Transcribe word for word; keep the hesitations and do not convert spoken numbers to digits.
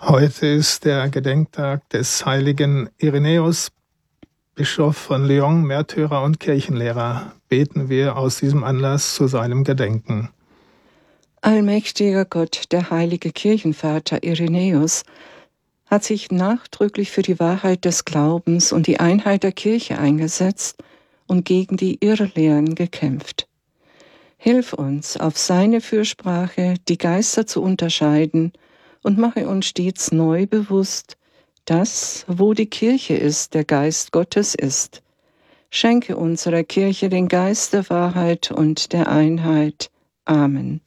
Heute ist der Gedenktag des heiligen Irenäus, Bischof von Lyon, Märtyrer und Kirchenlehrer. Beten wir aus diesem Anlass zu seinem Gedenken. Allmächtiger Gott, der heilige Kirchenvater Irenäus, hat sich nachdrücklich für die Wahrheit des Glaubens und die Einheit der Kirche eingesetzt und gegen die Irrlehren gekämpft. Hilf uns, auf seine Fürsprache die Geister zu unterscheiden und mache uns stets neu bewusst, dass, wo die Kirche ist, der Geist Gottes ist. Schenke unserer Kirche den Geist der Wahrheit und der Einheit. Amen.